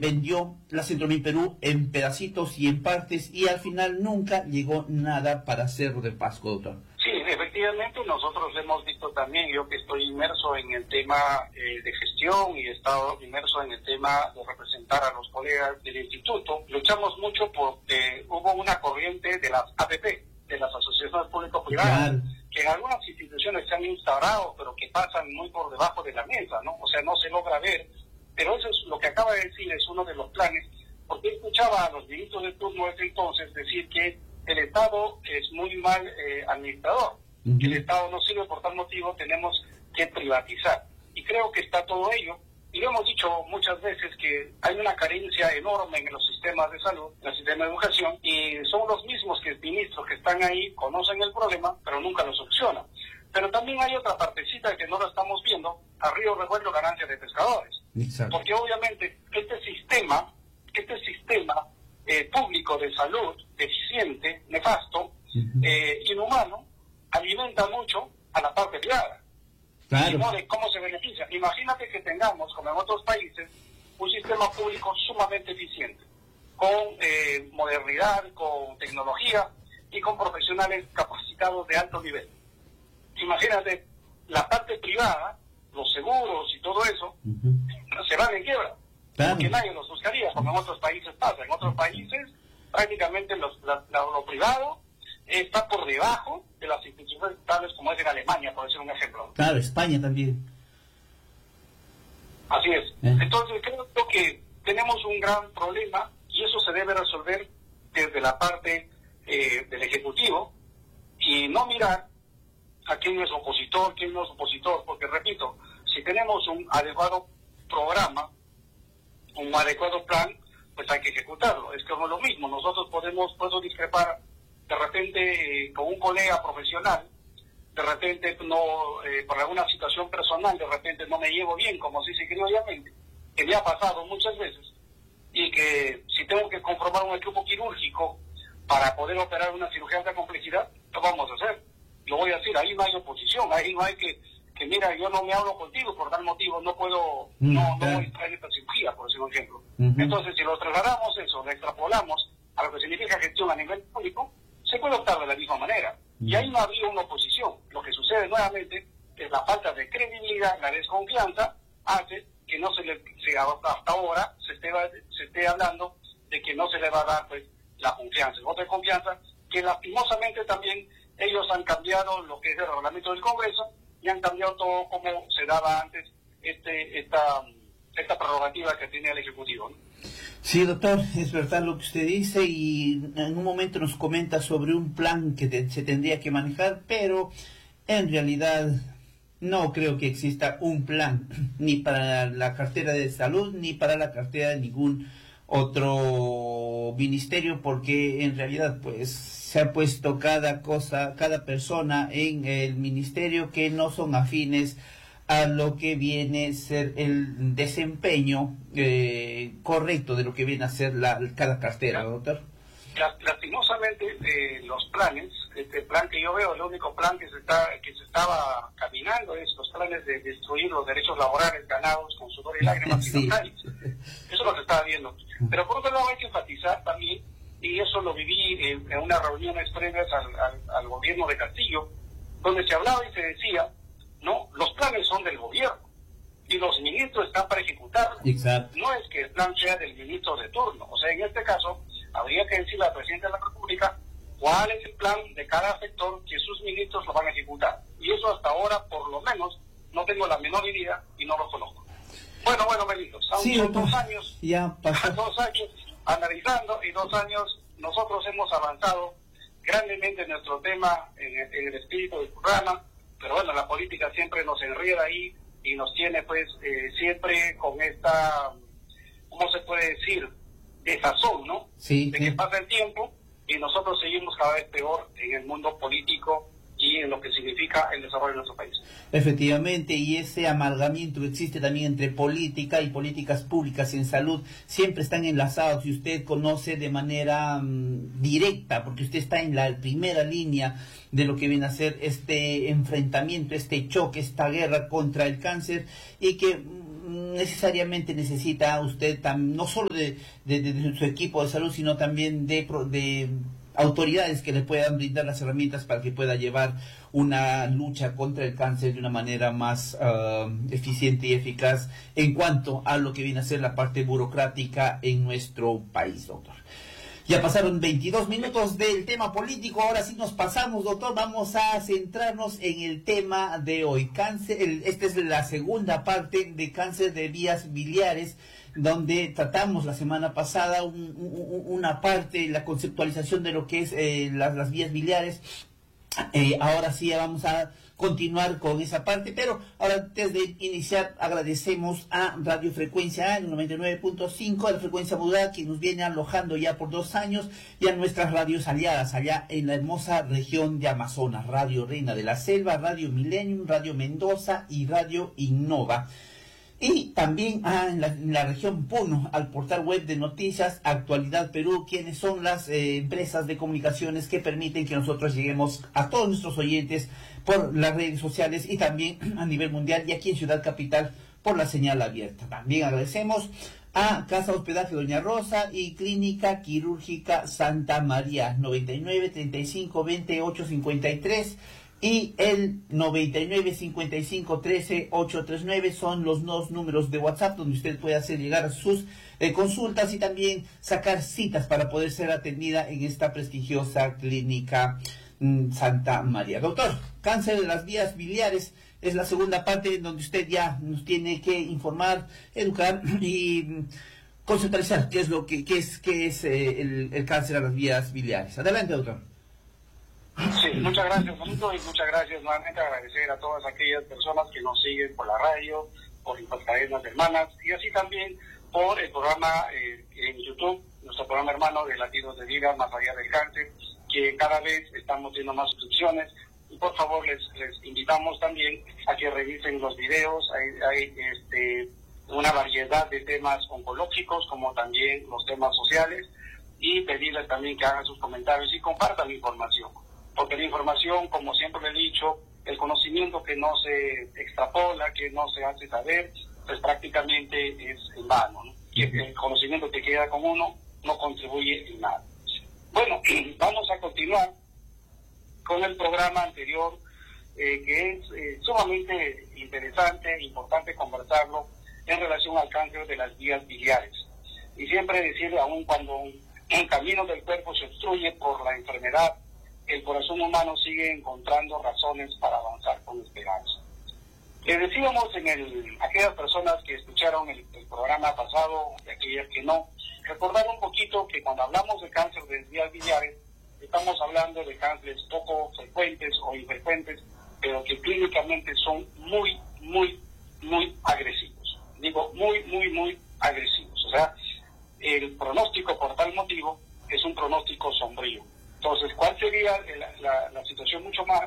vendió la Centromil Perú en pedacitos y en partes y al final nunca llegó nada para Cerro de Pasco, doctor. Sí, efectivamente nosotros hemos visto también, yo que estoy inmerso en el tema de gestión y he estado inmerso en el tema de representar a los colegas del instituto, luchamos mucho porque hubo una corriente de las APP, de las asociaciones público-privadas, claro, que en algunas instituciones se han instaurado, pero que pasan muy por debajo de la mesa, ¿no? O sea, no se logra ver, pero eso es lo que acaba de decir, es uno de los planes, porque escuchaba a los ministros de turno desde entonces decir que el Estado es muy mal administrador, que el Estado no sirve, por tal motivo tenemos que privatizar. Y creo que está todo ello, y lo hemos dicho muchas veces que hay una carencia enorme en los sistemas de salud, en el sistema de educación, y son los mismos que ministros que están ahí, conocen el problema, pero nunca lo solucionan. Pero también hay otra partecita que no lo estamos viendo, a río revuelto ganancias de pescadores. Exacto. Porque obviamente este sistema público de salud deficiente, nefasto, inhumano, alimenta mucho a la parte privada. Claro. Y no de cómo se beneficia. Imagínate que tengamos, como en otros países, un sistema público sumamente eficiente, con modernidad, con tecnología y con profesionales capacitados de alto nivel. Imagínate, la parte privada, los seguros y todo eso, se van en quiebra. Claro. Porque nadie los buscaría, como en otros países pasa. En otros países, prácticamente lo privado está por debajo de las instituciones estables, como es en Alemania, por decir un ejemplo. Claro, España también. Así es. Entonces, creo que tenemos un gran problema y eso se debe resolver desde la parte del Ejecutivo y no mirar a quién es opositor, quién no es opositor, porque repito, si tenemos un adecuado programa, un adecuado plan, pues hay que ejecutarlo. Es como lo mismo, nosotros puedo discrepar de repente con un colega profesional, de repente no, por alguna situación personal, de repente no me llevo bien, como se dice criollamente, que me ha pasado muchas veces, y que si tengo que conformar un equipo quirúrgico para poder operar una cirugía de alta complejidad, lo vamos a hacer. Lo voy a decir, ahí no hay oposición, ahí no hay que mira, yo no me hablo contigo por tal motivo, no puedo, no voy a traer esta cirugía, por decir un ejemplo. Entonces, si lo trasladamos eso, lo extrapolamos a lo que significa gestión a nivel público, se puede optar de la misma manera. Y ahí no habría una oposición. Lo que sucede nuevamente es la falta de credibilidad, la desconfianza, hace que no hasta ahora se esté hablando de que no se le va a dar pues la confianza. Otra confianza, que lastimosamente también ellos han cambiado lo que es el reglamento del Congreso y han cambiado todo como se daba antes esta prerrogativa que tiene el Ejecutivo, ¿no? Sí, doctor, es verdad lo que usted dice y en un momento nos comenta sobre un plan que se tendría que manejar, pero en realidad no creo que exista un plan ni para la cartera de salud ni para la cartera de ningún otro ministerio, porque en realidad pues se ha puesto cada persona en el ministerio que no son afines a lo que viene a ser el desempeño correcto de lo que viene a ser cada cartera, doctor. Lastimosamente los planes, este plan que yo veo, el único plan que se estaba caminando es los planes de destruir los derechos laborales ganados con sudor y lágrimas y batallas. Eso es lo que estaba viendo. Pero por otro lado hay que enfatizar también, y eso lo viví en unas reuniones previas al gobierno de Castillo, donde se hablaba y se decía, no, los planes son del gobierno y los ministros están para ejecutarlo. Exacto. No es que el plan sea del ministro de turno. O sea, en este caso, habría que decirle al presidente de la República cuál es el plan de cada sector que sus ministros lo van a ejecutar. Y eso hasta ahora, por lo menos, no tengo la menor idea y no lo conozco. Bueno, Benito, son 2 años, ya pasó. 2 años analizando y 2 años nosotros hemos avanzado grandemente en nuestro tema, en el espíritu del programa, pero bueno, la política siempre nos enreda ahí y nos tiene pues siempre con esta, ¿cómo se puede decir?, desazón, ¿no? Sí, de que pasa el tiempo y nosotros seguimos cada vez peor en el mundo político y en lo que significa el desarrollo de nuestro país. Efectivamente, y ese amalgamiento que existe también entre política y políticas públicas en salud siempre están enlazados y usted conoce de manera directa, porque usted está en la primera línea de lo que viene a ser este enfrentamiento, este choque, esta guerra contra el cáncer, y que necesariamente necesita usted no solo de su equipo de salud, sino también de autoridades que le puedan brindar las herramientas para que pueda llevar una lucha contra el cáncer de una manera más eficiente y eficaz en cuanto a lo que viene a ser la parte burocrática en nuestro país, doctor. Ya pasaron 22 minutos del tema político, ahora sí nos pasamos, doctor, vamos a centrarnos en el tema de hoy. Cáncer, esta es la segunda parte de cáncer de vías biliares, donde tratamos la semana pasada una parte, la conceptualización de lo que es las vías biliares. Ahora sí vamos a continuar con esa parte, pero ahora antes de iniciar agradecemos a Radio Frecuencia el 99.5 de la frecuencia modulada, que nos viene alojando ya por 2 años, y a nuestras radios aliadas allá en la hermosa región de Amazonas, Radio Reina de la Selva, Radio Millennium, Radio Mendoza y Radio Innova. Y también en la región Puno, al portal web de noticias Actualidad Perú, quienes son las empresas de comunicaciones que permiten que nosotros lleguemos a todos nuestros oyentes por las redes sociales y también a nivel mundial, y aquí en Ciudad Capital por la señal abierta. También agradecemos a Casa Hospedaje Doña Rosa y Clínica Quirúrgica Santa María, 99 35 28 53 y el 99 55 13 839 son los 2 números de WhatsApp donde usted puede hacer llegar sus consultas y también sacar citas para poder ser atendida en esta prestigiosa clínica Santa María. Doctor, cáncer de las vías biliares es la segunda parte en donde usted ya nos tiene que informar, educar y conceptualizar qué es lo que es el cáncer de las vías biliares. Adelante, doctor. Sí, muchas gracias, Juanito, y muchas gracias nuevamente, agradecer a todas aquellas personas que nos siguen por la radio, por las cadenas hermanas, y así también por el programa en YouTube, nuestro programa hermano de Latidos de Vida, Más Allá del Cáncer, que cada vez estamos teniendo más suscripciones, y por favor les invitamos también a que revisen los videos. Hay una variedad de temas oncológicos, como también los temas sociales, y pedirles también que hagan sus comentarios y compartan la información. Porque la información, como siempre le he dicho, el conocimiento que no se extrapola, que no se hace saber, pues prácticamente es en vano, ¿no? Y el conocimiento que queda con uno no contribuye en nada. Bueno, vamos a continuar con el programa anterior, que es sumamente interesante e importante conversarlo en relación al cáncer de las vías biliares. Y siempre decirle, aún cuando un camino del cuerpo se obstruye por la enfermedad, el corazón humano sigue encontrando razones para avanzar con esperanza. Les decíamos aquellas personas que escucharon el programa pasado y aquellas que no, recordar un poquito que cuando hablamos de cáncer de vías biliares, estamos hablando de cánceres poco frecuentes o infrecuentes, pero que clínicamente son muy, muy, muy agresivos. Digo, muy, muy, muy agresivos. O sea, el pronóstico por tal motivo es un pronóstico sombrío. Entonces, ¿cuál sería la situación mucho más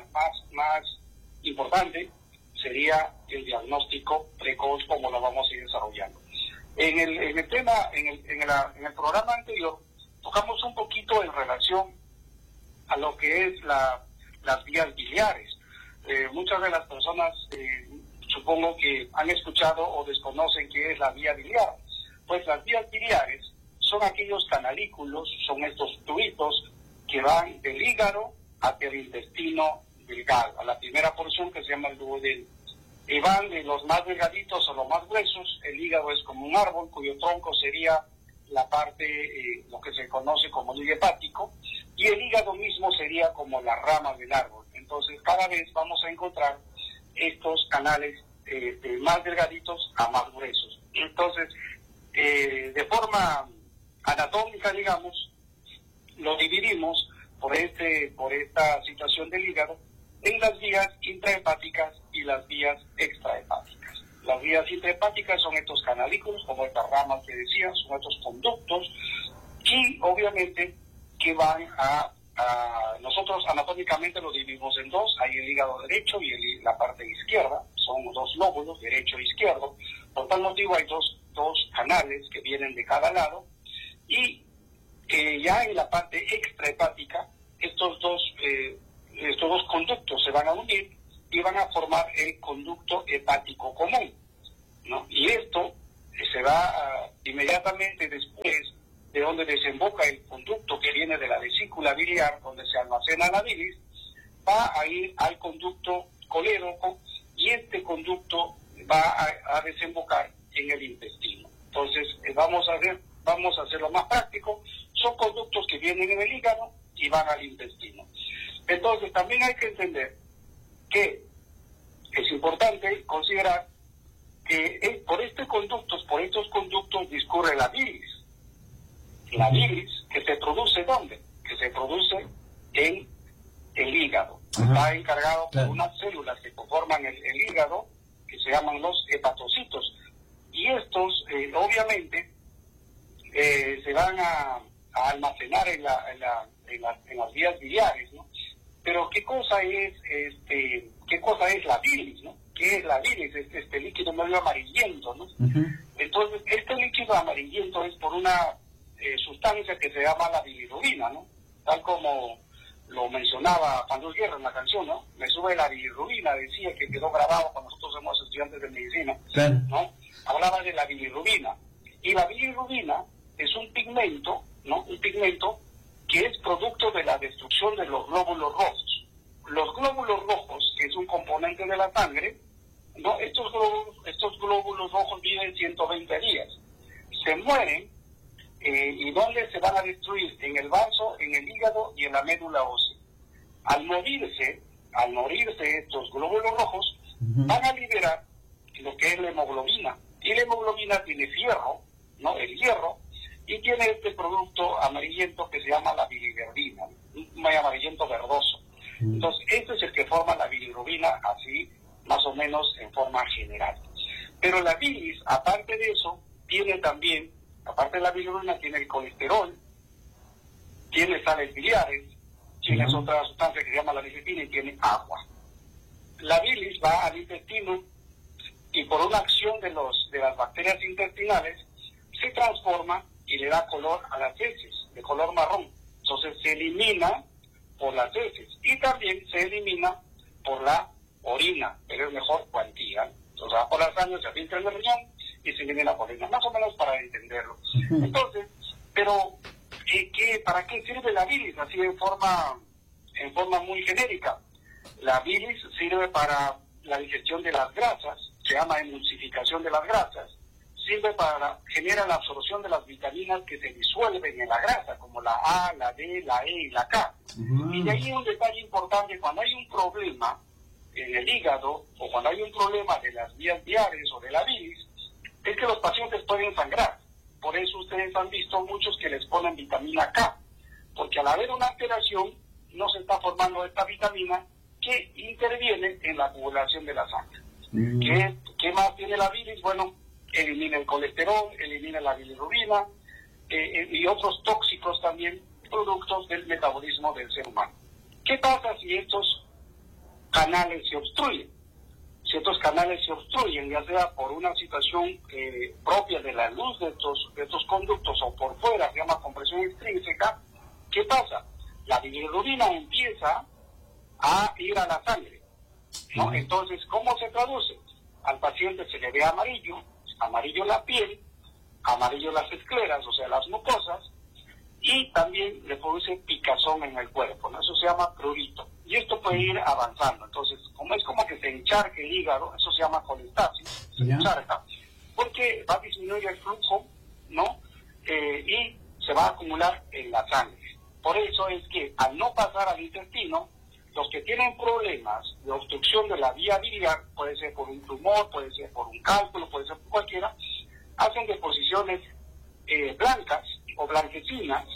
importante? Sería el diagnóstico precoz, como lo vamos a ir desarrollando. En el tema, en el programa anterior, tocamos un poquito en relación a lo que es las vías biliares. Muchas de las personas supongo que han escuchado o desconocen qué es la vía biliar. Pues las vías biliares son aquellos canalículos, son estos tubitos que van del hígado hacia el intestino delgado, a la primera porción que se llama el duodeno. Y van de los más delgaditos a los más gruesos. El hígado es como un árbol cuyo tronco sería la parte, lo que se conoce como el hepático, y el hígado mismo sería como las ramas del árbol. Entonces cada vez vamos a encontrar estos canales de más delgaditos a más gruesos. Entonces, de forma anatómica, digamos, lo dividimos por esta situación del hígado en las vías intrahepáticas y las vías extrahepáticas. Las vías intrahepáticas son estos canalículos, como estas ramas que decía, son estos conductos, y obviamente que van nosotros anatómicamente lo dividimos en dos. Hay el hígado derecho y la parte izquierda, son dos lóbulos, derecho e izquierdo. Por tal motivo hay dos canales que vienen de cada lado, y ya en la parte extrahepática estos dos conductos se van a unir y van a formar el conducto hepático común. ¿no? Y esto se va inmediatamente después de donde desemboca el conducto que viene de la vesícula biliar, donde se almacena la bilis, va a ir al conducto colédoco, y este conducto va a desembocar en el intestino. Entonces, vamos a hacerlo más práctico. Son conductos que vienen en el hígado y van al intestino. Entonces, también hay que entender que es importante considerar que por estos conductos discurre la bilis. La bilis, que se produce ¿dónde? Que se produce en el hígado. Está encargado por unas células que conforman el hígado, que se llaman los hepatocitos. Y estos, obviamente, se van a almacenar en las vías biliares, ¿no? Pero ¿qué cosa es la bilis, ¿no? ¿Qué es la bilis? Este líquido medio amarillento, ¿no? Entonces, este líquido amarillento es por una sustancia que se llama la bilirrubina, ¿no? Tal como lo mencionaba Juan Luis Guerra en la canción, ¿no? Me sube la bilirrubina, decía, que quedó grabado cuando nosotros somos estudiantes de medicina, ¿no? Hablaba de la bilirrubina. Y la bilirrubina es un pigmento, ¿no? Un pigmento que es producto de la destrucción de los glóbulos rojos. Los glóbulos rojos, que es un componente de la sangre, ¿no? Estos glóbulos rojos viven 120 días. Se mueren, ¿y dónde se van a destruir? En el vaso, en el hígado y en la médula ósea. Al morirse estos glóbulos rojos, van a liberar lo que es la hemoglobina. Y la hemoglobina tiene fierro, ¿no? El hierro, y tiene este producto amarillento que se llama la bilirrubina, un amarillento verdoso. Entonces, este es el que forma la bilirrubina, así más o menos en forma general. Pero la bilis, aparte de eso, tiene también, aparte de la bilirrubina, tiene el colesterol, tiene sales biliares, tiene otra sustancia que se llama la lecitina, y tiene agua. La bilis va al intestino y por una acción de las bacterias intestinales se transforma y le da color a las heces, de color marrón. Entonces se elimina por las heces y también se elimina por la orina, pero es mejor cuantía. Entonces va por la sangre, se filtra en el riñón y se elimina por orina, más o menos para entenderlo. Entonces, pero ¿para qué sirve la bilis? Así en forma muy genérica. La bilis sirve para la digestión de las grasas, se llama emulsificación de las grasas, sirve para generar la absorción de las vitaminas que se disuelven en la grasa, como la A, la D, la E y la K. Y de ahí un detalle importante: cuando hay un problema en el hígado, o cuando hay un problema de las vías biliares o de la bilis, es que los pacientes pueden sangrar. Por eso ustedes han visto muchos que les ponen vitamina K, porque al haber una alteración no se está formando esta vitamina que interviene en la coagulación de la sangre. ¿Qué más tiene la bilis? Bueno, elimina el colesterol, elimina la bilirrubina y otros tóxicos también, productos del metabolismo del ser humano. ¿Qué pasa si estos canales se obstruyen? Si estos canales se obstruyen, ya sea por una situación propia de la luz de estos conductos o por fuera, se llama compresión extrínseca, ¿qué pasa? La bilirrubina empieza a ir a la sangre, ¿no? Entonces, ¿cómo se traduce? Al paciente se le ve amarillo la piel, amarillo las escleras, o sea, las mucosas, y también le produce picazón en el cuerpo, ¿no? Eso se llama prurito. Y esto puede ir avanzando. Entonces, es como que se encharque el hígado, eso se llama colestasis, se encharca, porque va a disminuir el flujo, ¿no? Y se va a acumular en la sangre. Por eso es que al no pasar al intestino, los que tienen problemas de obstrucción de la vía biliar, puede ser por un tumor, puede ser por un cálculo, puede ser por cualquiera, hacen deposiciones blancas o blanquecinas,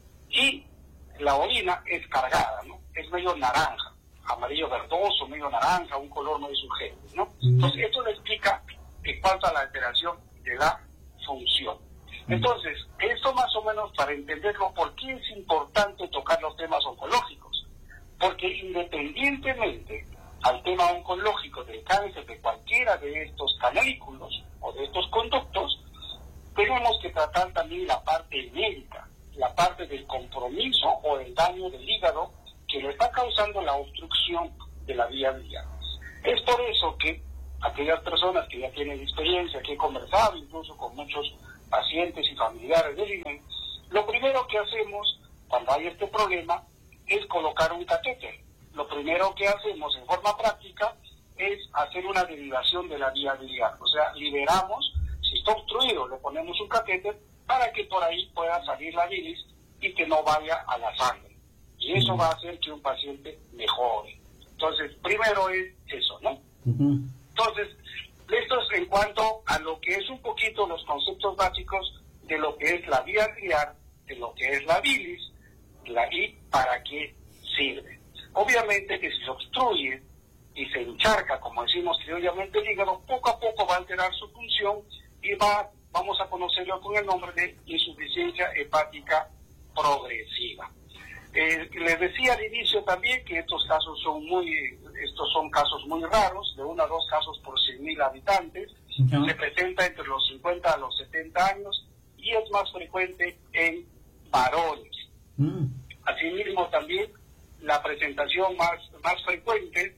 y la orina es cargada, ¿no? Es medio naranja, amarillo verdoso, medio naranja, un color muy sugerente, ¿no? Entonces, esto le explica en cuanto a la alteración de la función. Entonces, esto más o menos para entenderlo, ¿por qué es importante tocar los temas oncológicos? Porque independientemente al tema oncológico del cáncer de cualquiera de estos canalículos o de estos conductos, tenemos que tratar también la parte médica, la parte del compromiso o el daño del hígado que le está causando la obstrucción de la vía biliar. Es por eso que aquellas personas que ya tienen experiencia, que he conversado incluso con muchos pacientes y familiares del INE, lo primero que hacemos cuando hay este problema es colocar un catéter. Lo primero que hacemos en forma práctica es hacer una derivación de la vía biliar, o sea, liberamos, si está obstruido, le ponemos un catéter para que por ahí pueda salir la bilis y que no vaya a la sangre. Y eso va a hacer que un paciente mejore. Entonces, primero es eso, ¿no? Entonces, esto es en cuanto a lo que es un poquito los conceptos básicos de lo que es la vía biliar, de lo que es la bilis, y para qué sirve. Obviamente que si se obstruye y se encharca, como decimos criolamente, el hígado, poco a poco va a alterar su función y vamos a conocerlo con el nombre de insuficiencia hepática progresiva. Les decía al inicio también que estos son casos muy raros, de 1 a 2 casos por 100.000 habitantes. Se presenta entre los 50 a los 70 años y es más frecuente en varones. Asimismo también la presentación más frecuente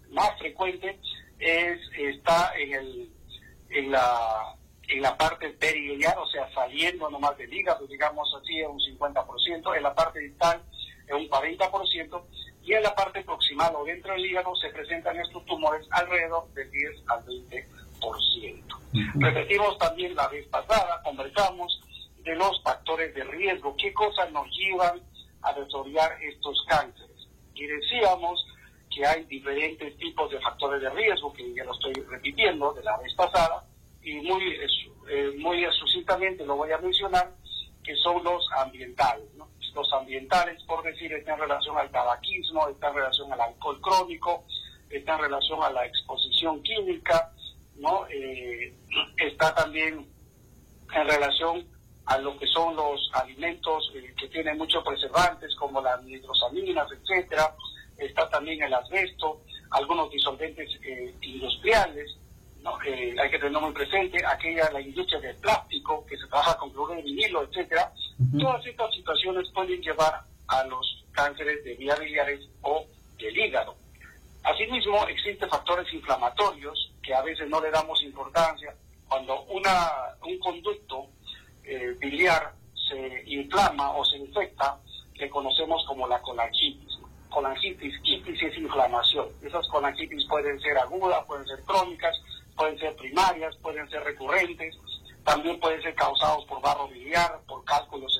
está en la parte periliar, o sea, saliendo nomás del hígado, digamos así, en un 50%, en la parte distal en un 40%, y en la parte proximal o dentro del hígado se presentan estos tumores alrededor del 10 al 20%. Repetimos también la vez pasada, conversamos de los factores de riesgo, qué cosas nos llevan a desarrollar estos cánceres. Y decíamos que hay diferentes tipos de factores de riesgo, que ya lo estoy repitiendo de la vez pasada, y muy sucintamente lo voy a mencionar, que son los ambientales, ¿no? Los ambientales, por decir, están en relación al tabaquismo, están en relación al alcohol crónico, están en relación a la exposición química, ¿no? Está también en relación a lo que son los alimentos que tienen muchos preservantes, como las nitrosaminas, etcétera. Está también el asbesto, algunos disolventes industriales, ¿no? Hay que tener muy presente la industria del plástico, que se trabaja con cloruro de vinilo, etcétera. Todas estas situaciones pueden llevar a los cánceres de vías biliares o del hígado. Asimismo, existen factores inflamatorios que a veces no le damos importancia. Cuando un conducto biliar se inflama o se infecta, que conocemos como la colangitis. Colangitis, quitis es inflamación. Esas colangitis pueden ser agudas, pueden ser crónicas, pueden ser primarias, pueden ser recurrentes, también pueden ser causados por barro biliar, por cálculos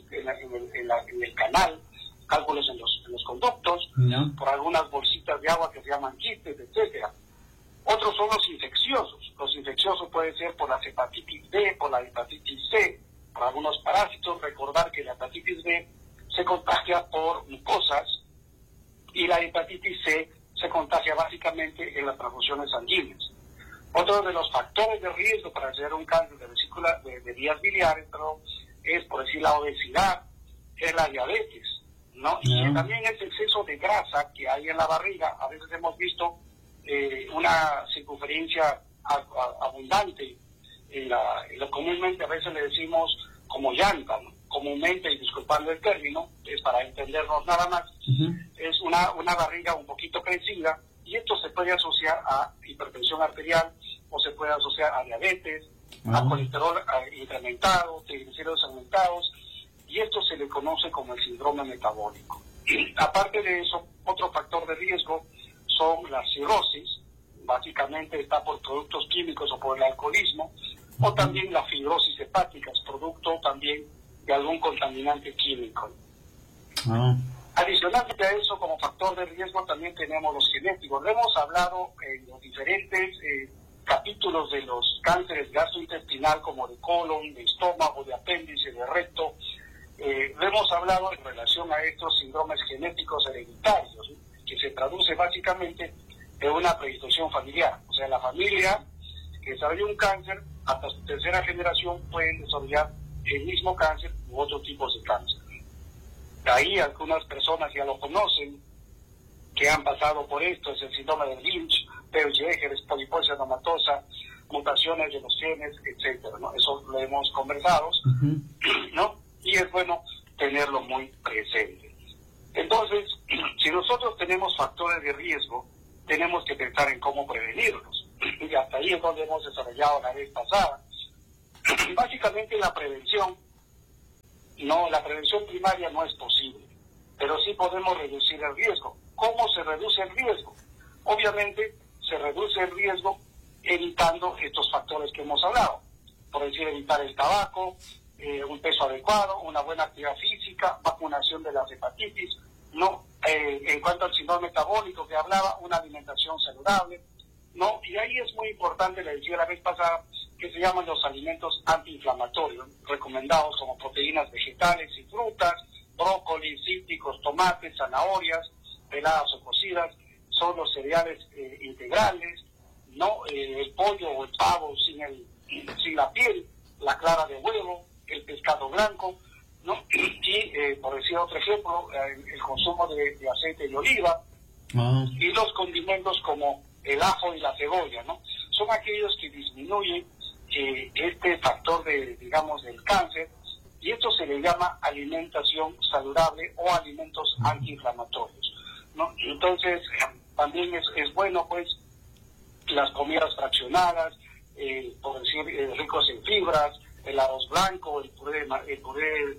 en el canal, cálculos en los conductos, por algunas bolsitas de agua que se llaman quistes, etcétera. Otros son los infecciosos. Los infecciosos pueden ser por la hepatitis B, por la hepatitis C, por algunos parásitos. Recordar que la hepatitis B se contagia por mucosas y la hepatitis C se contagia básicamente en las transfusiones sanguíneas. Otro de los factores de riesgo para hacer un cáncer de vías biliares, pero es, por decir, la obesidad, es la diabetes, ¿no? Y también el exceso de grasa que hay en la barriga. A veces hemos visto una circunferencia abundante, lo comúnmente a veces le decimos como llanta, ¿no? Comúnmente, y disculpando el término, es para entendernos nada más, es una barriga un poquito crecida, y esto se puede asociar a hipertensión arterial, o se puede asociar a diabetes, a colesterol incrementado, triglicéridos aumentados, y esto se le conoce como el síndrome metabólico. Aparte de eso, otro factor de riesgo son la cirrosis, básicamente está por productos químicos o por el alcoholismo, o también la fibrosis hepática, es producto también de algún contaminante químico. Adicionalmente a eso, como factor de riesgo, también tenemos los genéticos. Lo hemos hablado en los diferentes capítulos de los cánceres gastrointestinal, como de colon, de estómago, de apéndice, de recto. Lo hemos hablado en relación a estos síndromes genéticos hereditarios, ¿no? Que se traduce básicamente en una predisposición familiar. O sea, la familia que desarrolla un cáncer, hasta su tercera generación pueden desarrollar el mismo cáncer u otros tipos de cáncer. De ahí algunas personas ya lo conocen, que han pasado por esto, es el síndrome de Lynch, Peutz-Jeghers, poliposis anomatosa, mutaciones de los genes, etcétera, ¿no? Eso lo hemos conversado, ¿no? Y es bueno tenerlo muy presente. Entonces, si nosotros tenemos factores de riesgo, tenemos que pensar en cómo prevenirlos. y hasta ahí es donde hemos desarrollado la vez pasada. Básicamente la prevención primaria no es posible, pero sí podemos reducir el riesgo. ¿Cómo se reduce el riesgo? Obviamente se reduce el riesgo evitando estos factores que hemos hablado, por decir, evitar el tabaco, un peso adecuado, una buena actividad física, vacunación de las hepatitis, ¿no? En cuanto al síndrome metabólico que hablaba, una alimentación saludable, ¿no? Y ahí es muy importante, le decía la vez pasada, que se llaman los alimentos antiinflamatorios, recomendados como proteínas vegetales y frutas, brócoli, cítricos, tomates, zanahorias, peladas o cocidas, son los cereales integrales, ¿no? El pollo o el pavo sin la piel, la clara de huevo, el pescado blanco, ¿no? Y, por decir otro ejemplo, el consumo de aceite de oliva, y los condimentos como el ajo y la cebolla, ¿no? Son aquellos que disminuyen este factor del cáncer, y esto se le llama alimentación saludable o alimentos antiinflamatorios, ¿no? Entonces, también es bueno, pues, las comidas fraccionadas, por decir, ricos en fibras, el arroz blanco, el puré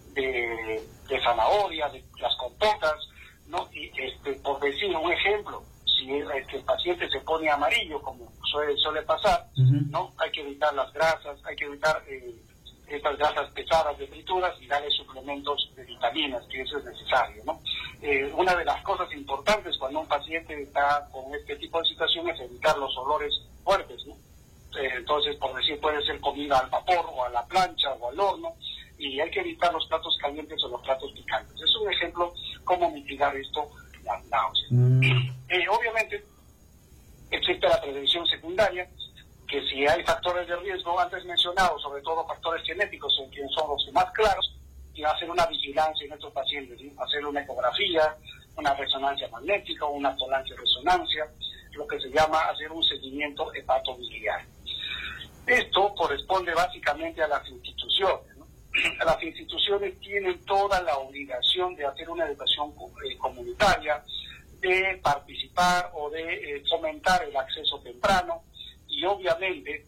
de zanahoria, de las compotas, ¿no? Y por decir un ejemplo, si el paciente se pone amarillo, como suele pasar, ¿no? Hay que evitar las grasas, hay que evitar estas grasas pesadas de frituras y darle suplementos de vitaminas, que eso es necesario, ¿no? Una de las cosas importantes cuando un paciente está con este tipo de situación es evitar los olores fuertes, ¿no? Entonces, por decir, puede ser comida al vapor o a la plancha o al horno, y hay que evitar los platos calientes o los platos picantes. Es un ejemplo cómo mitigar esto, las náuseas. Obviamente, existe la prevención secundaria, que si hay factores de riesgo antes mencionados, sobre todo factores genéticos, que son los más claros, y hacer una vigilancia en estos pacientes, ¿sí? Hacer una ecografía, una resonancia magnética, una tolerancia de resonancia, lo que se llama hacer un seguimiento hepatobiliar. Esto corresponde básicamente a las instituciones, ¿no? Las instituciones tienen toda la obligación de hacer una educación comunitaria, de participar o de fomentar el acceso temprano, y obviamente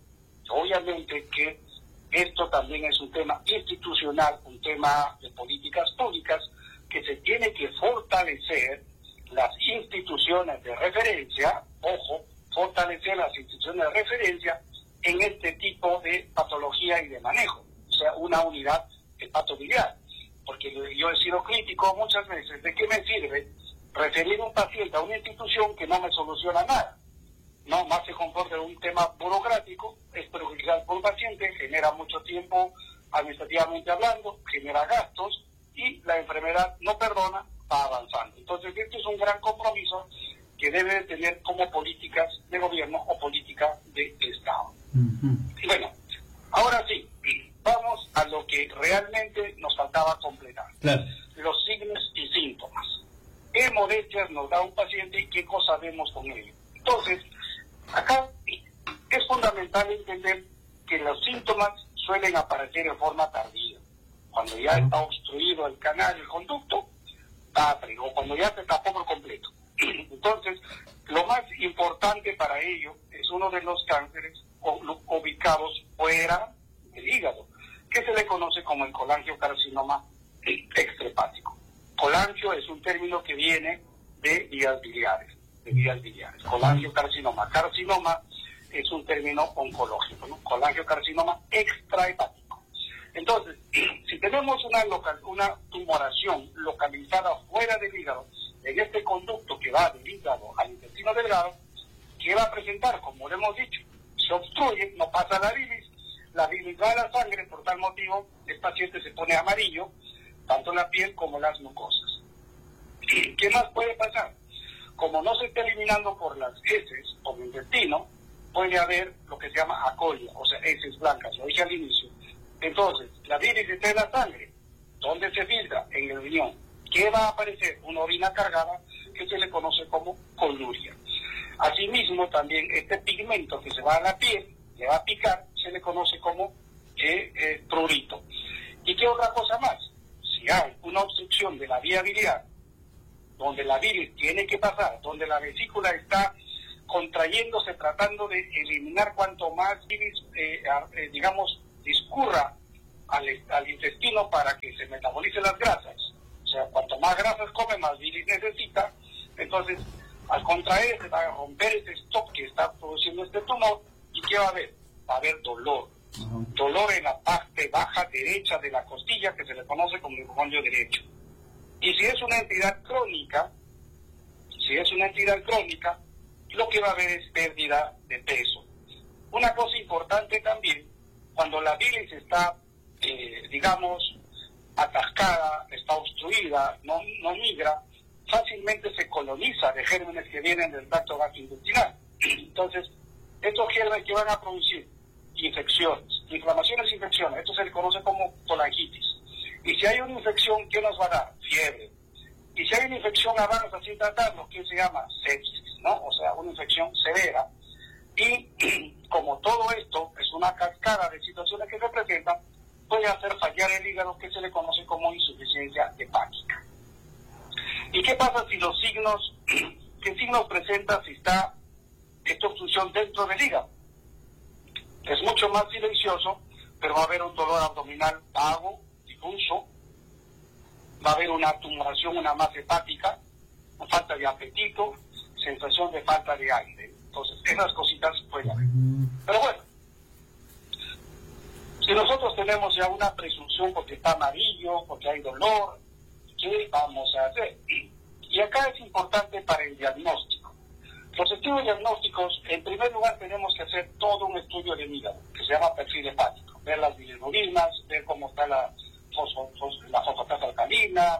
que esto también es un tema institucional, un tema de políticas públicas, que se tiene que fortalecer las instituciones de referencia, fortalecer las instituciones de referencia en este tipo de patología y de manejo, o sea, una unidad hepatobiliar. Porque yo he sido crítico muchas veces, ¿de qué me sirve referir a un paciente a una institución que no me soluciona nada? No, más se comporta un tema burocrático, es perjudicial por un paciente, genera mucho tiempo administrativamente hablando, genera gastos, y la enfermedad no perdona, va avanzando. Entonces, esto es un gran compromiso que debe tener como políticas de gobierno o política de Estado. Y bueno, ahora sí, vamos a lo que realmente nos faltaba completar. Claro. Los signos y síntomas. ¿Qué molestias nos da un paciente y qué cosas vemos con ello? Entonces, acá es fundamental entender que los síntomas suelen aparecer en forma tardía. Cuando ya está obstruido el canal, el conducto, o cuando ya se tapó por completo. Entonces, lo más importante para ello es uno de los cánceres ubicados fuera del hígado, que se le conoce como el colangiocarcinoma extrahepático. Colangio es un término que viene de vías biliares. Colangiocarcinoma. Carcinoma es un término oncológico, ¿no? Colangiocarcinoma extrahepático. Entonces, si tenemos una tumoración localizada fuera del hígado, en este conducto que va del hígado al intestino delgado, ¿qué va a presentar? Como le hemos dicho, se obstruye, no pasa la bilis va a la sangre, por tal motivo el paciente se pone amarillo, tanto la piel como las mucosas. ¿Qué más puede pasar? Como no se está eliminando por las heces, por el intestino, puede haber lo que se llama acolia, o sea, heces blancas, lo dije al inicio. Entonces, la bilis está en la sangre. ¿Dónde se filtra? En el riñón. ¿Qué va a aparecer? Una orina cargada que se le conoce como coluria. Asimismo, también este pigmento que se va a la piel, le va a picar, se le conoce como prurito. ¿Y qué otra cosa más? Si hay una obstrucción de la vía biliar, donde la bilis tiene que pasar, donde la vesícula está contrayéndose, tratando de eliminar cuanto más bilis, digamos, discurra al intestino para que se metabolicen las grasas. O sea, cuanto más grasas come, más bilis necesita. Entonces, al contraerse, va a romper ese stop que está produciendo este tumor. ¿Y qué va a haber? Va a haber dolor. Dolor en la parte baja derecha de la costilla, que se le conoce como el condrio derecho. Y si es una entidad crónica, lo que va a haber es pérdida de peso. Una cosa importante también, cuando la bilis está, digamos, atascada, está obstruida, no migra, fácilmente se coloniza de gérmenes que vienen del tracto gastrointestinal. Entonces, estos gérmenes que van a producir infecciones, inflamaciones, infecciones, esto se le conoce como colangitis. Y si hay una infección, ¿qué nos va a dar? Fiebre. Y si hay una infección avanza sin tratarlo, ¿qué se llama? Sepsis, ¿no? O sea, una infección severa. Y como todo esto es una cascada de situaciones que se presentan, puede hacer fallar el hígado, que se le conoce como insuficiencia hepática. ¿Y qué pasa si los signos, qué signos presenta si está esta obstrucción dentro del hígado? Es mucho más silencioso, pero va a haber un dolor abdominal vago, difuso, va a haber una tumoración, una masa hepática, falta de apetito, sensación de falta de aire. Entonces, esas cositas pueden haber. Pero bueno, si nosotros tenemos ya una presunción porque está amarillo, porque hay dolor, ¿qué vamos a hacer? Y acá es importante para el diagnóstico. Los estudios diagnósticos, en primer lugar, tenemos que hacer todo un estudio del hígado, que se llama perfil hepático. Ver las bilirrubinas, ver cómo está la fosfatasa alcalina,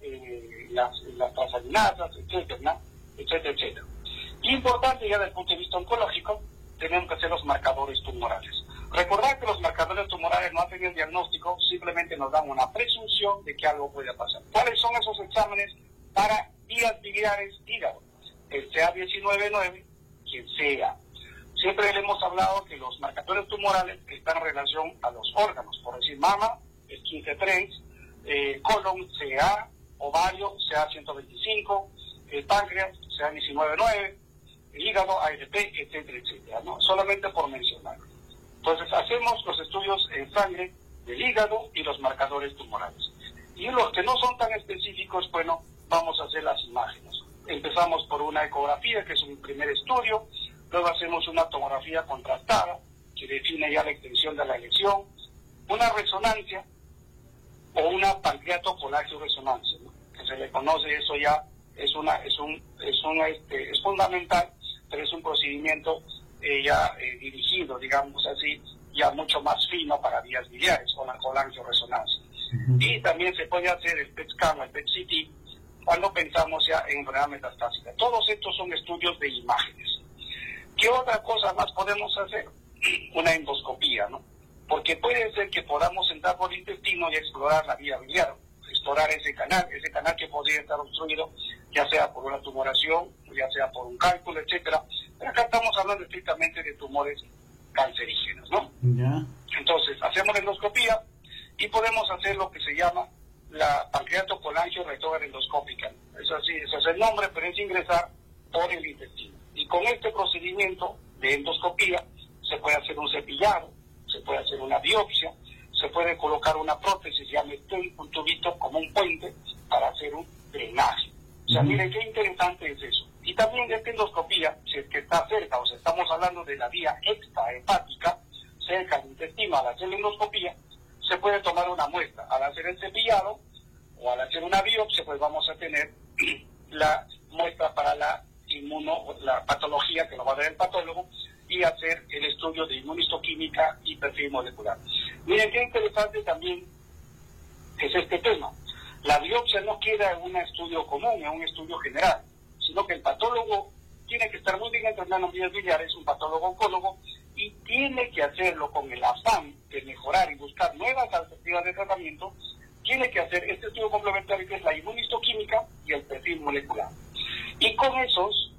las transaminasas, etcétera, etcétera, etcétera. Y importante ya desde el punto de vista oncológico, tenemos que hacer los marcadores tumorales. Recordar que los marcadores tumorales no hacen el diagnóstico, simplemente nos dan una presunción de que algo puede pasar. ¿Cuáles son esos exámenes para vías biliares, hígado? El CA19-9, quien sea. Siempre le hemos hablado que los marcadores tumorales están en relación a los órganos, por decir mama, es 15-3, colon, CA, ovario, CA125, el páncreas, CA19-9, el hígado, ARP, etcétera, etcétera, ¿no? Solamente por mencionar. Entonces, hacemos los estudios en sangre del hígado y los marcadores tumorales. Y los que no son tan específicos, bueno, vamos a hacer las imágenes. Empezamos por una ecografía, que es un primer estudio, luego hacemos una tomografía contrastada, que define ya la extensión de la lesión, una resonancia o una pancreatocolangioresonancia, ¿no? Que se le conoce, eso ya es fundamental, pero es un procedimiento dirigido, digamos así, ya mucho más fino para vías biliares, o la colangioresonancia. Y también se puede hacer el PET-scan o el PET-CT cuando pensamos ya en enfermedad metastásica. Todos estos son estudios de imágenes. ¿Qué otra cosa más podemos hacer? Una endoscopía, ¿no? Porque puede ser que podamos entrar por el intestino y explorar la vía biliar, explorar ese canal que podría estar obstruido, ya sea por una tumoración, ya sea por un cálculo, etcétera. Pero acá estamos hablando estrictamente de tumores cancerígenos, ¿no? Ya. Entonces, hacemos la endoscopía y podemos hacer lo que se llama la pancreatocolangioretroendoscópica. Es así, ese es el nombre, pero es ingresar por el intestino. Y con este procedimiento de endoscopía se puede hacer un cepillado, se puede hacer una biopsia, se puede colocar una prótesis, ya meter un tubito como un puente para hacer un drenaje. O sea, miren qué interesante es eso. Y también de esta endoscopía, si es que está cerca, o sea, estamos hablando de la vía extrahepática, cerca del intestino, al hacer la endoscopía, se puede tomar una muestra. Al hacer el cepillado o al hacer una biopsia, pues vamos a tener la muestra para la patología que nos va a dar el patólogo y hacer el estudio de inmunistoquímica y perfil molecular. Miren qué interesante también es este tema. La biopsia no queda en un estudio común, en un estudio general, sino que el patólogo tiene que estar muy bien entrenado en vías biliares, un patólogo oncólogo, y tiene que hacerlo con el afán de mejorar y buscar nuevas alternativas de tratamiento. Tiene que hacer este estudio complementario, que es la inmunistoquímica y el perfil molecular. Y con esos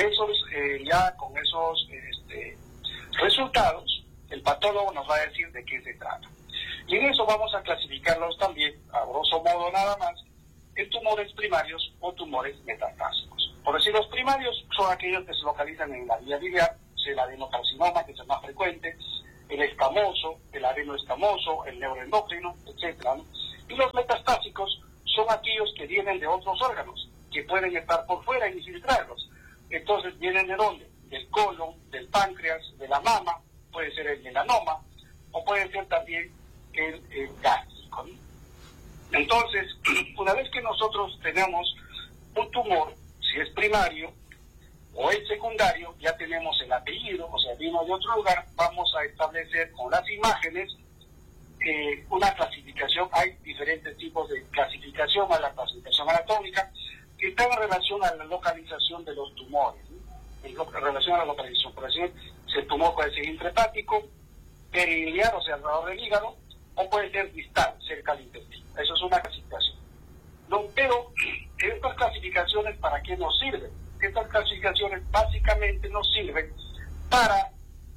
resultados, el patólogo nos va a decir de qué se trata. Y en eso vamos a clasificarlos también, a grosso modo nada más, en tumores primarios o tumores metastásicos. Por decir, los primarios son aquellos que se localizan en la vía biliar, el adenocarcinoma, que es el más frecuente, el escamoso, el adenoescamoso, el neuroendocrino, etcétera, ¿no? Y los metastásicos son aquellos que vienen de otros órganos, que pueden estar por fuera y infiltrarlos. Entonces, ¿vienen de dónde? Del colon, del páncreas, de la mama, puede ser el melanoma, o puede ser también el gástrico, ¿no? Entonces, una vez que nosotros tenemos un tumor, si es primario o es secundario, ya tenemos el apellido, o sea, vino de otro lugar, vamos a establecer con las imágenes una clasificación. Hay diferentes tipos de clasificación, a la clasificación anatómica, que está en relación a la localización de los tumores, ¿no? En relación a la localización, por decir, si el tumor puede ser intrahepático, periliar, o sea, alrededor del hígado, o puede ser distal, cerca del intestino. Eso es una clasificación. No, pero estas clasificaciones, ¿para qué nos sirven? Estas clasificaciones básicamente nos sirven para,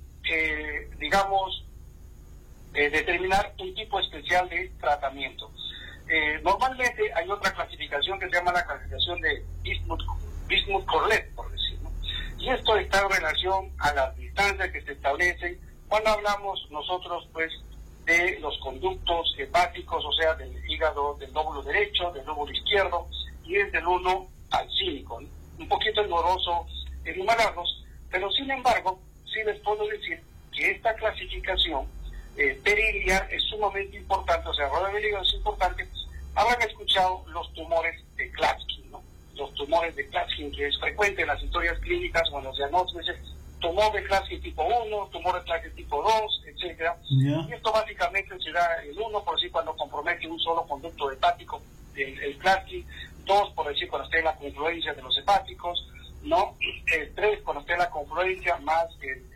determinar un tipo especial de tratamiento. Normalmente hay otra clasificación que se llama la clasificación de Bismuth-Corlett, por decirlo. Y esto está en relación a las distancias que se establecen cuando hablamos nosotros, pues, de los conductos hepáticos, o sea, del hígado, del lóbulo derecho, del lóbulo izquierdo, y es del 1 al 5, ¿no? Un poquito engorroso enumerarlos, pero sin embargo, sí les puedo decir que esta clasificación periliar es sumamente importante, o sea, alrededor del hígado es importante. Habrán escuchado los tumores de Klatskin, ¿no? Los tumores de Klatskin, que es frecuente en las historias clínicas o en los diagnósticos, tumor de Klatskin tipo 1, tumor de Klatskin tipo 2, etcétera. Yeah. Y esto básicamente será el 1, por decir, cuando compromete un solo conducto hepático, el Klatskin; 2, por decir, cuando esté en la confluencia de los hepáticos, ¿no? El 3, cuando esté en la confluencia más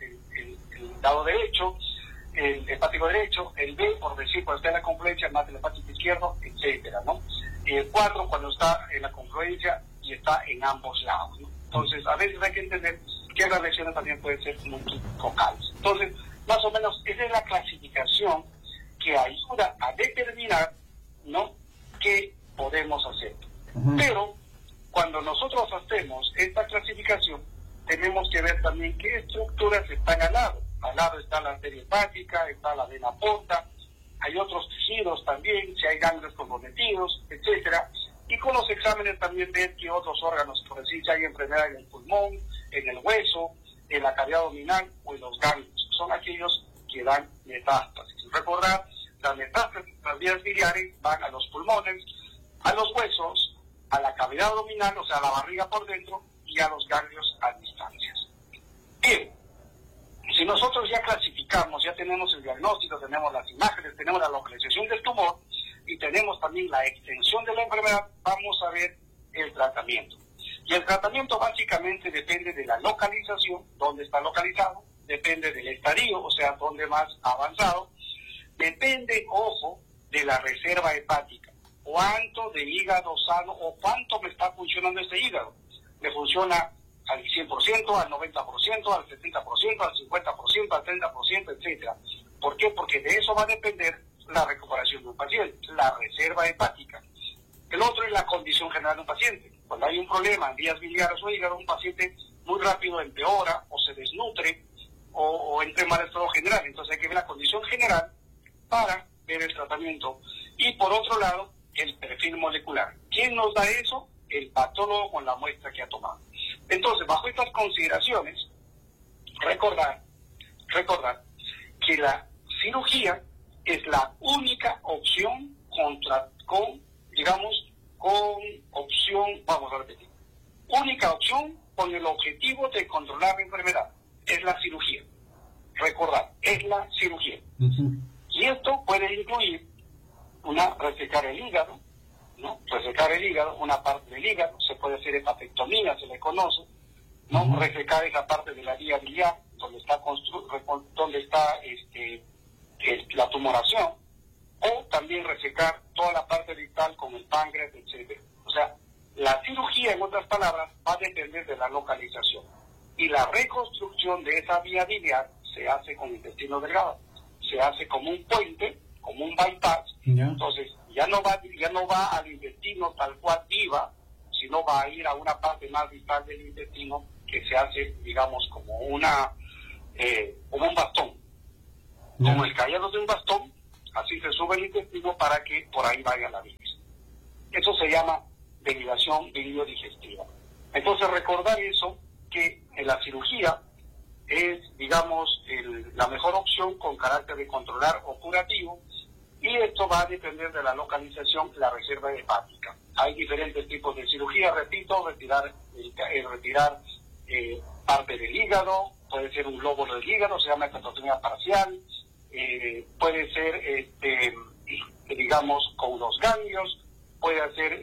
el lado derecho, el hepático derecho; el B, por decir, cuando esté en la confluencia más el hepático izquierdo, etcétera, ¿no? Y el 4, cuando está en la confluencia y está en ambos lados, ¿no? Entonces, a veces hay que entender que las lesiones también pueden ser multifocales. Entonces, más o menos, esa es la clasificación que ayuda a determinar, ¿no?, qué podemos hacer. Pero, cuando nosotros hacemos esta clasificación, tenemos que ver también qué estructuras están al lado. Al lado está la arteria hepática, está la vena porta, hay otros tejidos también, si hay ganglios comprometidos, etcétera. Y con los exámenes también ver qué otros órganos, por decir, si hay enfermedad en el pulmón, en el hueso, en la cavidad abdominal o en los ganglios. Son aquellos que dan metástasis. Recordar, las metástasis, las vías biliares, van a los pulmones, a los huesos, a la cavidad abdominal, o sea, a la barriga por dentro, y a los ganglios a distancias. Bien, si nosotros ya clasificamos, ya tenemos el diagnóstico, tenemos las imágenes, tenemos la localización del tumor y tenemos también la extensión de la enfermedad, vamos a ver el tratamiento. Y el tratamiento básicamente depende de la localización, dónde está localizado, depende del estadio, o sea, dónde más avanzado, depende, ojo, de la reserva hepática, cuánto de hígado sano o cuánto me está funcionando este hígado. Me funciona al 100%, al 90%, al 70%, al 50%, al 30%, etcétera. ¿Por qué? Porque de eso va a depender la recuperación de un paciente, la reserva hepática. El otro es la condición general de un paciente. Cuando hay un problema en vías biliares o hígado, un paciente muy rápido empeora o se desnutre o entra en mal estado general. Entonces hay que ver la condición general para ver el tratamiento. Y por otro lado, el perfil molecular. ¿Quién nos da eso? El patólogo con la muestra que ha tomado. Entonces, bajo estas consideraciones, recordar que la cirugía es la única opción única opción con el objetivo de controlar la enfermedad. Es la cirugía. Recordar, es la cirugía. Y esto puede incluir resecar el hígado, ¿no? Resecar el hígado, una parte del hígado, se puede hacer hepatectomía, se le conoce, ¿no? Resecar esa parte de la vía biliar, donde está la tumoración, o también resecar toda la parte distal como el páncreas, etc. O sea, la cirugía, en otras palabras, va a depender de la localización. Y la reconstrucción de esa vía biliar se hace con intestino delgado, se hace como un puente, como un bypass. Entonces, ya no va al intestino tal cual iba, sino va a ir a una parte más distal del intestino que se hace, digamos, como un bastón, como el callado de un bastón. Así se sube el intestino para que por ahí vaya la bilis. Eso se llama derivación biliodigestiva. Entonces, recordar eso, que en la cirugía es, digamos, la mejor opción con carácter de controlar o curativo, y esto va a depender de la localización, la reserva hepática. Hay diferentes tipos de cirugía, repito, retirar parte del hígado, puede ser un glóbulo del hígado, se llama hepatotomía parcial, puede ser, digamos, con los ganglios, puede ser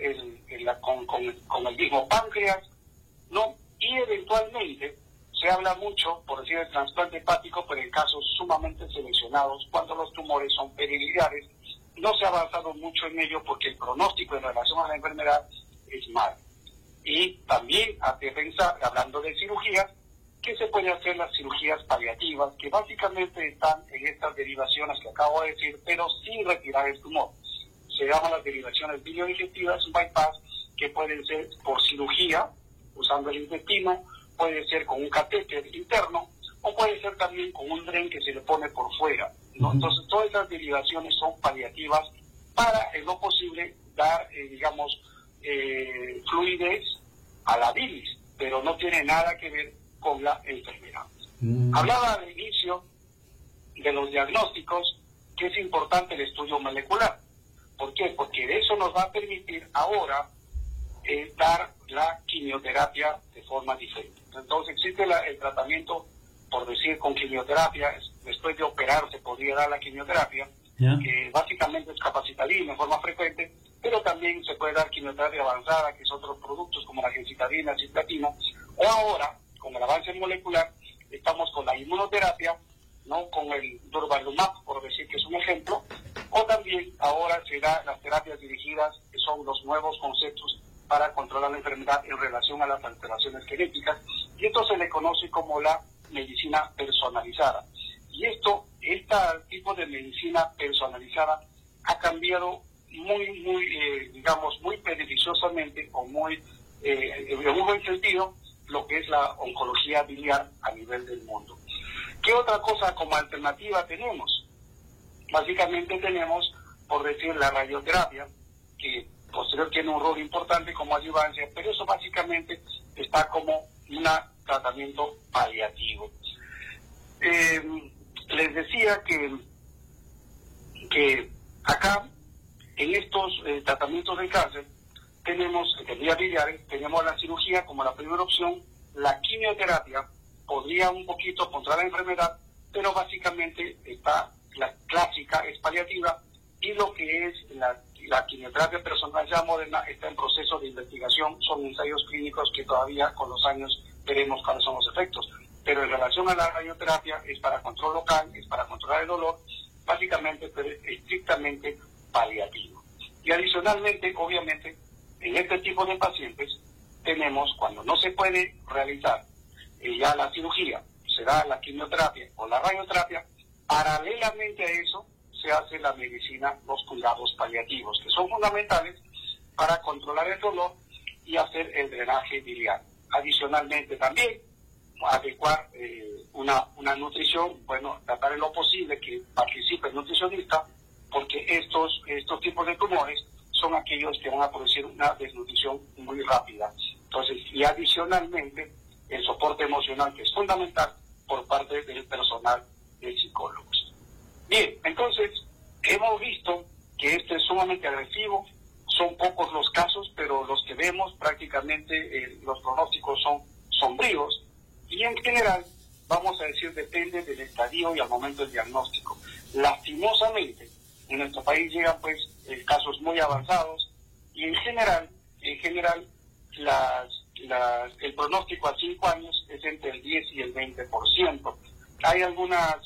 con el mismo páncreas, ¿no? Y eventualmente se habla mucho, por decir, el trasplante hepático, pero en casos sumamente seleccionados, cuando los tumores son periliares. No se ha avanzado mucho en ello porque el pronóstico en relación a la enfermedad es malo. Y también hay que pensar, hablando de cirugías, que se pueden hacer las cirugías paliativas, que básicamente están en estas derivaciones que acabo de decir, pero sin retirar el tumor. Se llaman las derivaciones biliodigestivas, bypass, que pueden ser por cirugía, usando el intestino, puede ser con un catéter interno, o puede ser también con un dren que se le pone por fuera, ¿no? Entonces, todas esas derivaciones son paliativas para, en lo posible, dar, digamos, fluidez a la bilis, pero no tiene nada que ver con la enfermedad. Hablaba al inicio de los diagnósticos, que es importante el estudio molecular. ¿Por qué? Porque eso nos va a permitir ahora dar la quimioterapia de forma diferente. Entonces existe el tratamiento, por decir, con quimioterapia, después de operar se podría dar la quimioterapia, que básicamente es capecitabina de forma frecuente, pero también se puede dar quimioterapia avanzada, que es otros productos como la gencitabina, cisplatina, o ahora, con el avance molecular, estamos con la inmunoterapia, ¿no? Con el durvalumab, por decir que es un ejemplo, o también ahora se dan las terapias dirigidas, que son los nuevos conceptos para controlar la enfermedad en relación a las alteraciones genéticas, y esto se le conoce como la medicina personalizada. Y este tipo de medicina personalizada ha cambiado digamos, muy beneficiosamente, o en un buen sentido, lo que es la oncología biliar a nivel del mundo. ¿Qué otra cosa como alternativa tenemos? Básicamente tenemos, por decir, la radioterapia, que posterior tiene un rol importante como adyuvancia, pero eso básicamente está como un tratamiento paliativo. Les decía que acá, en estos tratamientos de cáncer, tenemos, en vías biliares, tenemos la cirugía como la primera opción, la quimioterapia podría un poquito contra la enfermedad, pero básicamente está la clásica, es paliativa, y lo que es la quimioterapia personalizada moderna está en proceso de investigación, son ensayos clínicos que todavía con los años veremos cuáles son los efectos. Pero en relación a la radioterapia es para control local, es para controlar el dolor, básicamente pero estrictamente paliativo. Y adicionalmente, obviamente, en este tipo de pacientes tenemos, cuando no se puede realizar ya la cirugía, se da la quimioterapia o la radioterapia, paralelamente a eso se hace la medicina, los cuidados paliativos, que son fundamentales para controlar el dolor y hacer el drenaje biliar. Adicionalmente también, adecuar una nutrición, bueno, tratar en lo posible que participe el nutricionista, porque estos tipos de tumores son aquellos que van a producir una desnutrición muy rápida. Entonces, y adicionalmente, el soporte emocional, que es fundamental por parte del personal de psicólogos. Bien, entonces, hemos visto que esto es sumamente agresivo, son pocos los casos, pero los que vemos prácticamente los pronósticos son sombríos, y en general, vamos a decir, depende del estadio y al momento del diagnóstico. Lastimosamente, en nuestro país llegan pues casos muy avanzados, y en general el pronóstico a 5 años es entre el 10 y el 20%. Hay algunas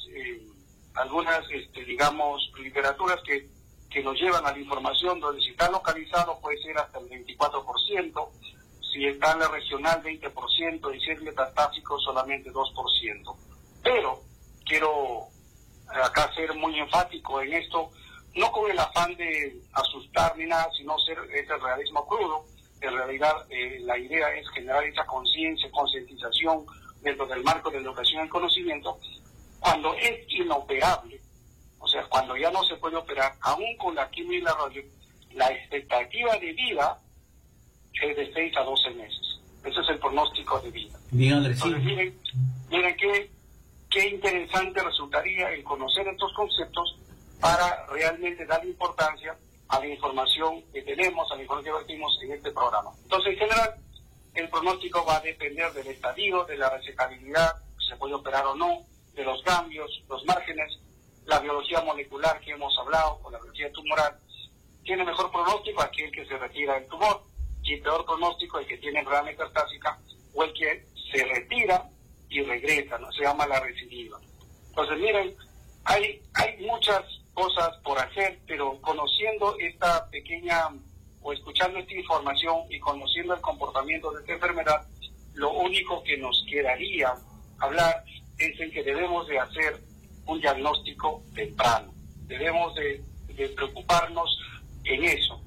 digamos, literaturas que nos llevan a la información donde si está localizado puede ser hasta el 24%, si está en la regional 20%, y si es metastásico solamente 2%. Pero quiero acá ser muy enfático en esto, no con el afán de asustar ni nada, sino ser ese realismo crudo. En realidad, la idea es generar esa conciencia, concientización dentro del marco de la educación y el conocimiento, cuando es inoperable, o sea, cuando ya no se puede operar, aún con la quimio y la radio, la expectativa de vida es de 6 a 12 meses. Ese es el pronóstico de vida. Bien, Andrés, entonces, miren qué interesante resultaría el conocer estos conceptos para realmente dar importancia a la información que tenemos, a la información que vertimos en este programa. Entonces, en general, el pronóstico va a depender del estadio, de la resecabilidad, si se puede operar o no, de los cambios, los márgenes, la biología molecular que hemos hablado, o la biología tumoral. Tiene mejor pronóstico aquel que se retira del tumor, y peor pronóstico el que tiene enfermedad metastásica, o el que se retira y regresa, ¿no? Se llama la recidiva. Entonces, miren, hay muchas cosas por hacer, pero conociendo esta pequeña, o escuchando esta información y conociendo el comportamiento de esta enfermedad, lo único que nos quedaría hablar es en que debemos de hacer un diagnóstico temprano. Debemos de preocuparnos en eso.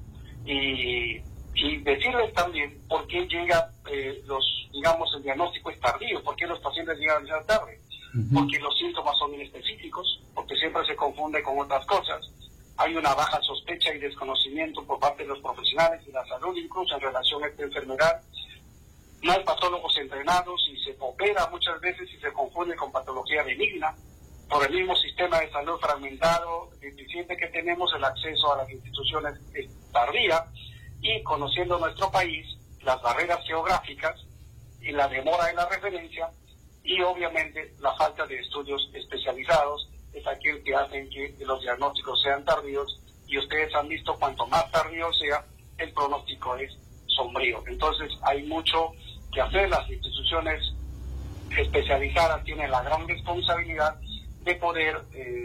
Y decirles también por qué llega el diagnóstico es tardío, por qué los pacientes llegan ya tarde. Porque los síntomas son inespecíficos, porque siempre se confunde con otras cosas. Hay una baja sospecha y desconocimiento por parte de los profesionales y la salud, incluso en relación a esta enfermedad. No hay patólogos entrenados y se opera muchas veces y se confunde con patología benigna. Por el mismo sistema de salud fragmentado, deficiente que tenemos, el acceso a las instituciones es tardía, y conociendo nuestro país, las barreras geográficas y la demora en la referencia, y obviamente la falta de estudios especializados es aquel que hacen que los diagnósticos sean tardíos, y ustedes han visto cuanto más tardío sea, el pronóstico es sombrío. Entonces hay mucho que hacer. Las instituciones especializadas tienen la gran responsabilidad de poder,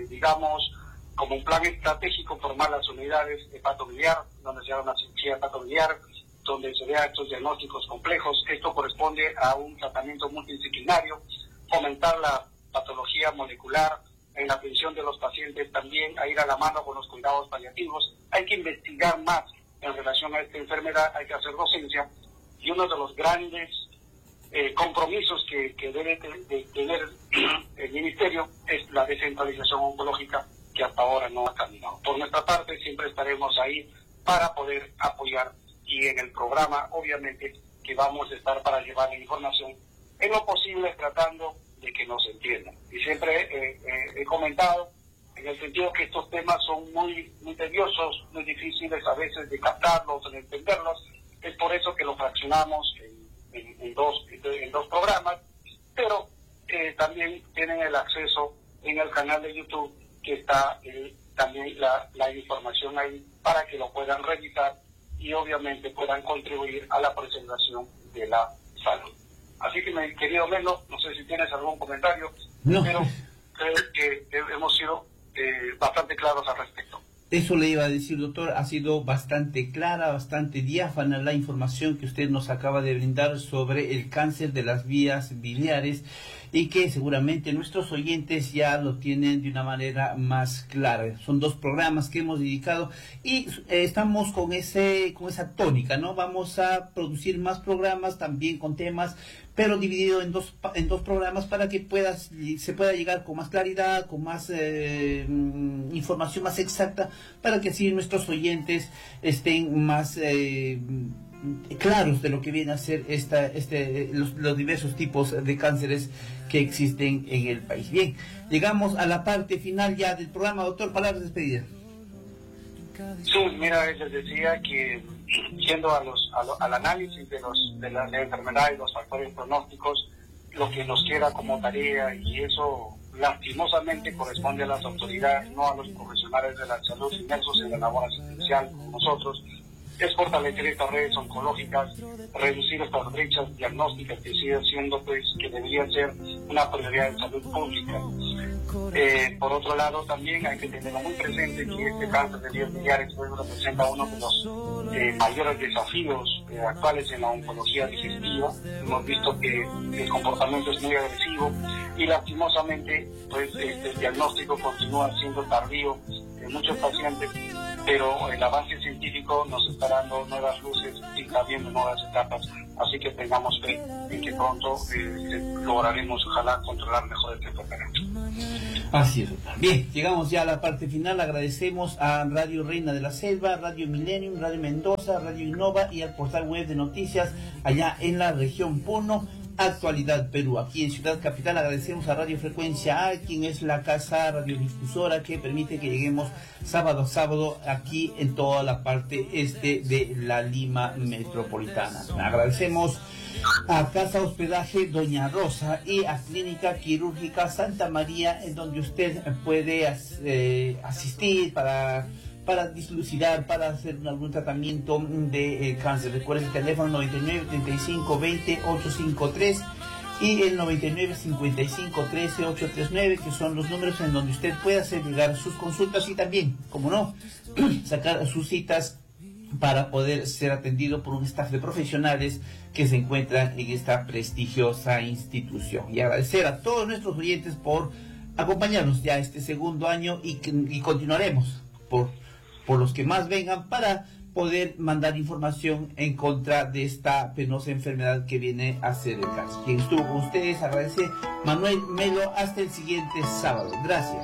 como un plan estratégico, formar las unidades de hepatobiliar, donde se haga una cirugía hepatobiliar, donde se vea estos diagnósticos complejos. Esto corresponde a un tratamiento multidisciplinario, fomentar la patología molecular en la atención de los pacientes, también a ir a la mano con los cuidados paliativos. Hay que investigar más en relación a esta enfermedad, hay que hacer docencia, y uno de los grandes compromisos que debe tener el Ministerio es la descentralización oncológica, que hasta ahora no ha caminado. Por nuestra parte, siempre estaremos ahí para poder apoyar, y en el programa, obviamente, que vamos a estar para llevar la información en lo posible, tratando de que nos entiendan. Y siempre he comentado en el sentido que estos temas son muy tediosos, muy difíciles a veces de captarlos, de entenderlos. Es por eso que lo fraccionamos en dos programas, pero también tienen el acceso en el canal de YouTube, que está también la información ahí para que lo puedan revisar y obviamente puedan contribuir a la preservación de la salud. Así que, mi querido Melo, no sé si tienes algún comentario, no, pero creo que hemos sido bastante claros al respecto. Eso le iba a decir, doctor, ha sido bastante clara, bastante diáfana la información que usted nos acaba de brindar sobre el cáncer de las vías biliares, y que seguramente nuestros oyentes ya lo tienen de una manera más clara. Son 2 programas que hemos dedicado y estamos con esa tónica, ¿no? Vamos a producir más programas también con temas, pero dividido en dos programas, para que se pueda llegar con más claridad, con más información más exacta, para que así nuestros oyentes estén más claros de lo que viene a ser los diversos tipos de cánceres que existen en el país. Bien, llegamos a la parte final ya del programa, doctor, palabras de despedida. Sí, mira, les decía que yendo al análisis de las enfermedades, los factores pronósticos, lo que nos queda como tarea, y eso lastimosamente corresponde a las autoridades, no a los profesionales de la salud inmersos en la labor asistencial como nosotros, es fortalecer estas redes oncológicas, reducir estas brechas diagnósticas que siguen siendo, que deberían ser una prioridad de salud pública. Por otro lado, también hay que tener muy presente que este cáncer de vías biliares representa uno de los mayores desafíos actuales en la oncología digestiva. Hemos visto que el comportamiento es muy agresivo y lastimosamente el diagnóstico continúa siendo tardío en muchos pacientes, pero el avance científico científico nos está dando nuevas luces y también nuevas etapas, así que tengamos fe en que pronto lograremos, ojalá, controlar mejor el tiempo perante. Así es. Bien, llegamos ya a la parte final. Agradecemos a Radio Reina de la Selva, Radio Millennium, Radio Mendoza, Radio Innova y al portal web de noticias allá en la región Puno, Actualidad Perú. Aquí en Ciudad Capital agradecemos a Radio Frecuencia A, quien es la casa radiodifusora que permite que lleguemos sábado a sábado aquí en toda la parte este de la Lima metropolitana. Agradecemos a Casa Hospedaje Doña Rosa y a Clínica Quirúrgica Santa María, en donde usted puede asistir para dislucidar, para hacer algún tratamiento de cáncer. Recuerde el teléfono 99 35 20 853 y el 99 55 13 839, que son los números en donde usted puede hacer llegar sus consultas y también, como no, sacar sus citas para poder ser atendido por un staff de profesionales que se encuentran en esta prestigiosa institución. Y agradecer a todos nuestros oyentes por acompañarnos ya este segundo año y continuaremos por los que más vengan para poder mandar información en contra de esta penosa enfermedad que viene a ser el cáncer. Quien estuvo con ustedes, agradece Manuel Melo. Hasta el siguiente sábado. Gracias.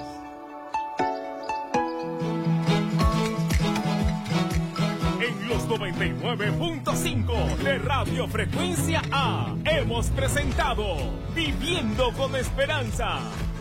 En los 99.5 de Radio Frecuencia A hemos presentado Viviendo con Esperanza.